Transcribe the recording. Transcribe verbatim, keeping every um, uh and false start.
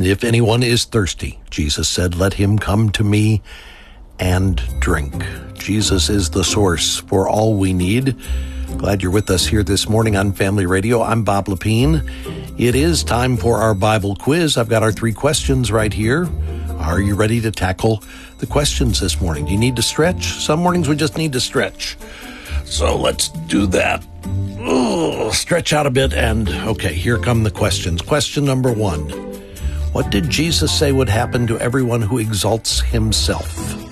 If anyone is thirsty, Jesus said, let him come to me and drink. Jesus is the source for all we need. Glad you're with us here this morning on Family Radio. I'm Bob Lepine. It is time for our Bible quiz. I've got our three questions right here. Are you ready to tackle the questions this morning? Do you need to stretch? Some mornings we just need to stretch. So let's do that. Ugh, stretch out a bit and, okay, here come the questions. Question number one. What did Jesus say would happen to everyone who exalts himself?